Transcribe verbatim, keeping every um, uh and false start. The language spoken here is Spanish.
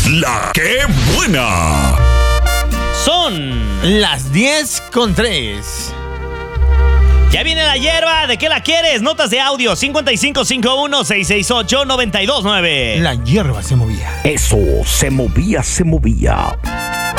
La que buena. Son las diez con tres. Ya viene la hierba, ¿de qué la quieres? Notas de audio cincuenta y cinco cincuenta y uno, seiscientos sesenta y ocho, noventa y dos nueve. La hierba se movía. Eso, se movía, se movía.